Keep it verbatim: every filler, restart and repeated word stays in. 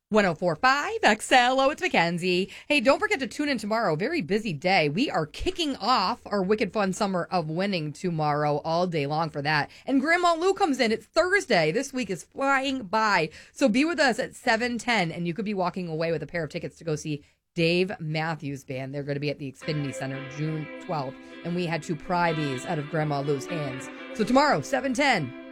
one oh four point five X L. Oh, it's Mackenzie. Hey, don't forget to tune in tomorrow. Very busy day. We are kicking off our Wicked Fun Summer of Winning tomorrow all day long for that. And Grandma Lou comes in. It's Thursday. This week is flying by. So be with us at seven ten, and you could be walking away with a pair of tickets to go see Dave Matthews Band. They're going to be at the Xfinity Center June twelfth. And we had to pry these out of Grandma Lou's hands. So tomorrow, seven ten.